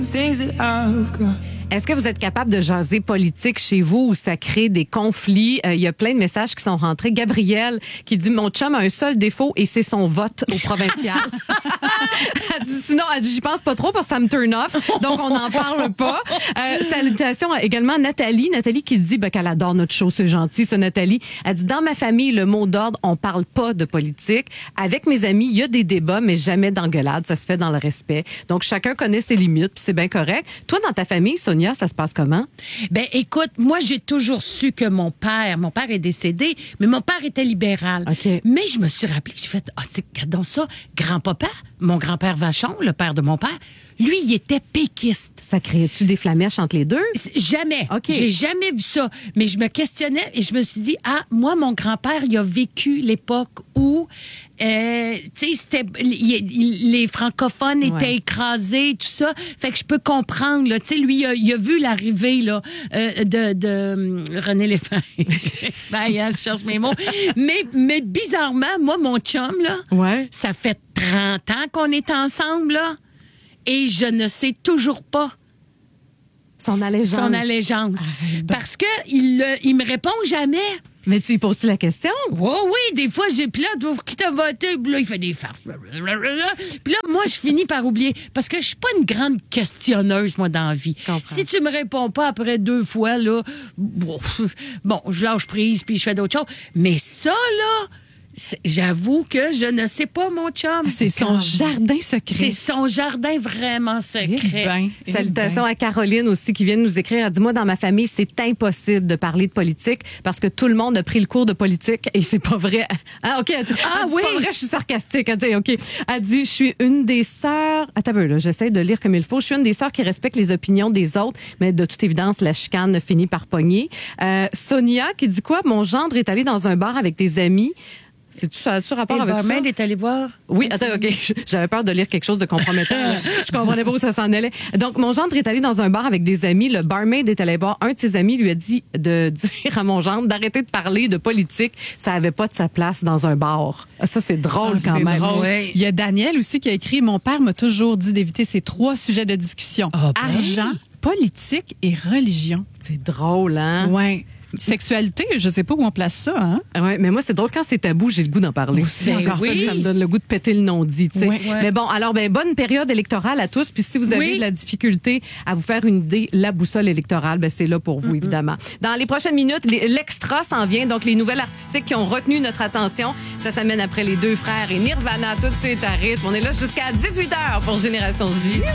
Est-ce que vous êtes capable de jaser politique chez vous où ça crée des conflits? Il y a plein de messages qui sont rentrés. Gabrielle qui dit « Mon chum a un seul défaut et c'est son vote au provincial. » Elle dit sinon, elle dit « J'y pense pas trop parce que ça me turn off. » Donc, on n'en parle pas. Salutations également Nathalie. Nathalie qui dit qu'elle adore notre show. C'est gentil, ça, Nathalie. Elle dit « Dans ma famille, le mot d'ordre, on parle pas de politique. Avec mes amis, il y a des débats, mais jamais d'engueulade. Ça se fait dans le respect. Donc, chacun connaît ses limites, puis c'est bien correct. Toi, dans ta famille, Sonia, ça se passe comment? Ben, écoute, moi, j'ai toujours su que mon père est décédé, mais mon père était libéral. Okay. Mais je me suis rappelé, j'ai fait, c'est donc ça, grand-papa, mon grand-père Vachon, le père de mon père, lui, il était péquiste. Ça crée-tu des flamèches entre les deux? Jamais. Okay. J'ai jamais vu ça. Mais je me questionnais et je me suis dit, moi, mon grand-père, il a vécu l'époque où, tu sais, les francophones étaient écrasés, tout ça. Fait que je peux comprendre, là. Tu sais, lui, il a vu l'arrivée, là, de René Lévesque. Je cherche mes mots. Mais bizarrement, moi, mon chum, là, ça fait 30 ans qu'on est ensemble, là. Et je ne sais toujours pas son allégeance. Parce que il me répond jamais. Mais tu lui poses-tu la question? Oui, des fois, j'ai puis là, qui t'a voté? Puis là, il fait des farces. Puis là, moi, je finis par oublier. Parce que je suis pas une grande questionneuse, moi, dans la vie. Si tu me réponds pas après 2 fois, là, bon, je lâche prise puis je fais d'autres choses. Mais ça, là, j'avoue que je ne sais pas, mon chum. C'est son jardin secret. C'est son jardin vraiment secret. Salutations à Caroline aussi qui vient de nous écrire. Elle dit, moi, dans ma famille, c'est impossible de parler de politique parce que tout le monde a pris le cours de politique et c'est pas vrai. Ah, OK. Elle dit, c'est pas vrai, je suis sarcastique. Elle dit, OK. Elle dit, je suis une des sœurs... Attends un peu, là, j'essaie de lire comme il faut. Je suis une des sœurs qui respecte les opinions des autres, mais de toute évidence, la chicane finit par pogner. Sonia qui dit quoi? Mon gendre est allé dans un bar avec des amis. Ça a-tu rapport avec ça? Le barmaid est allé voir? Oui, attends, OK. J'avais peur de lire quelque chose de compromettant. Je comprenais pas où ça s'en allait. Donc, mon gendre est allé dans un bar avec des amis. Le barmaid est allé voir. Un de ses amis lui a dit de dire à mon gendre d'arrêter de parler de politique. Ça avait pas de sa place dans un bar. Ça, c'est drôle quand même. Drôle. Oui. Il y a Daniel aussi qui a écrit « Mon père m'a toujours dit d'éviter ces 3 sujets de discussion. Argent, politique et religion. » C'est drôle, hein? Oui. Sexualité, je sais pas où on place ça, hein? Ouais, mais moi, c'est drôle quand c'est tabou, j'ai le goût d'en parler. Ça me donne le goût de péter le non-dit, tu sais. Ouais. Mais bon, alors, bonne période électorale à tous. Puis si vous avez de la difficulté à vous faire une idée, la boussole électorale, c'est là pour vous, évidemment. Dans les prochaines minutes, l'extra s'en vient. Donc, les nouvelles artistiques qui ont retenu notre attention. Ça s'amène après les 2 frères et Nirvana tout de suite à rythme. On est là jusqu'à 18h pour Génération J.